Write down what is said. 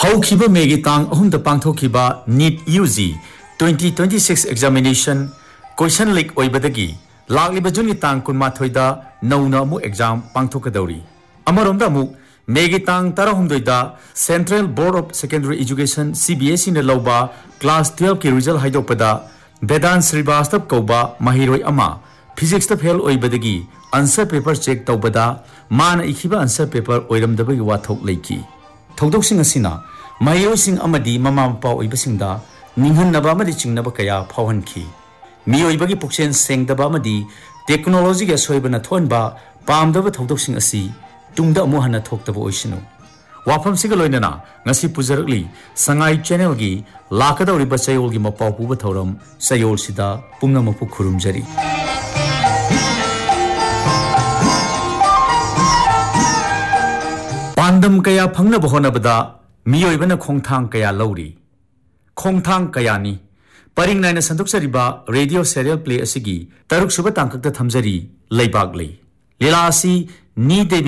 हौखिबा Maggi तांग अहुमदा पांगथोखिबा NEET UG 2026 examination question leak ओइबदगी लाक्लिबा जुनगी तांग कुनमाथोइदा नौना अमु exam पांगथोकदौरी अमरोमदा Amu Maggi Thang ताराहुमदोइदा central board of secondary education CBSE ने लौबा class 12 की result हाइदोपदा वेदांत श्रीवास्तव कौबा महिरोय अमा physics ता fail ओइबदगी answer paper check तौबदा माना इखिबा answer paper ओइरमदबगी वाथोक लेकी थौदोकसिंग असिना महिरोयसिंग अमदी mama Mopa ओइबसिंगदा निंहन्नबा अमदी चिंगनबा कया फावहनखी मियोइबगी पुक्सेन सेंगदबा अमदी टेक्नोलॉजी के सोइबना थोनबा पामदबा थौदोकसिंग असि तुंगदा अमु हन्ना थोक्तबा ओइसिनु वाफम सिगा लोइनना ngasi पुजरकली संगाई चैनल की लाकदौरिबा चयोल की मपाव पुबा थौरम चयोल सिदा पुंगनमपु खुरुमजरी पांडम कया फंगनबा होनबदा मियोइबना खोंथांग कया लौरी खोंथांग Kayani purring Naina संदुकसरिबा radio serial play असिगी तरुक सुबा तांककता थमजरी लेबाग ले लीला असि नी देवी